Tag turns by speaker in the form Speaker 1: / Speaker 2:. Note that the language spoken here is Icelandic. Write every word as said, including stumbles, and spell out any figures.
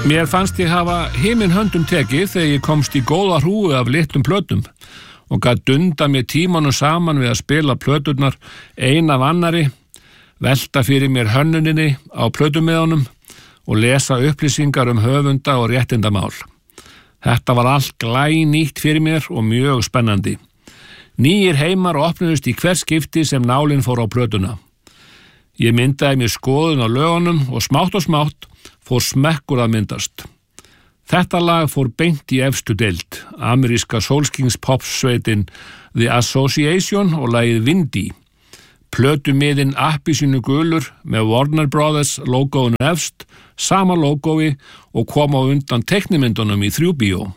Speaker 1: Mér fannst ég hafa himinn höndum tekið þegar ég komst í góða hrúgu af litlum plötum og gat dunda mér tímanum saman við að spila plöturnar ein af annari, velta fyrir mér hönnuninni á plötumiðunum og lesa upplýsingar um höfunda og réttindamál. Þetta var allt glænýtt fyrir mér og mjög spennandi. Nýir heimar opnuðust í hver skipti sem nálin fór á plötuna. Ég myndaði mér skoðun á lögunum og smátt og smátt fór smekkur að myndast. Þetta lag fór beint í efstu deild, ameríska sólskingspopsveitin The Association og lagið Windy. Plötumiðinn appelsínu gulur með Warner Brothers logoinu efst, sama logói og kom á undan teiknimyndunum í þrjú bíó.